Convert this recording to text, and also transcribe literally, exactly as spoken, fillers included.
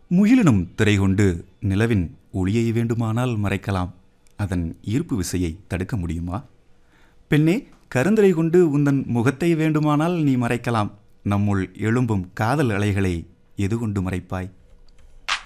முகிலினும் திரை கொண்டு நிலவின் ஒளியை வேண்டுமானால் மறைக்கலாம். அதன் ஈர்ப்பு விசையை தடுக்க முடியுமா? பெண்ணே, கருந்திரை கொண்டு உந்தன் முகத்தை வேண்டுமானால் நீ மறைக்கலாம். நம்முள் எழும்பும் காதல் அலைகளை எது கொண்டு மறைப்பாய்?